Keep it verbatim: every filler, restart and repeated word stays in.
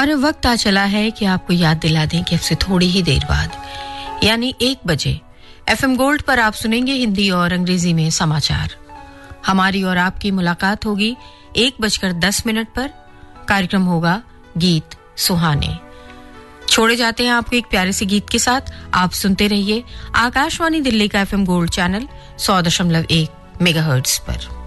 और वक्त आ चला है कि आपको याद दिला दें कि अब से थोड़ी ही देर बाद यानी एक बजे एफएम गोल्ड पर आप सुनेंगे हिंदी और अंग्रेजी में समाचार। हमारी और आपकी मुलाकात होगी एक बजकर दस मिनट पर। कार्यक्रम होगा गीत सुहाने। छोड़े जाते हैं आपको एक प्यारे से गीत के साथ। आप सुनते रहिए आकाशवाणी दिल्ली का एफएम गोल्ड चैनल सौ दशमलव एक मेगाहर्ट्ज पर।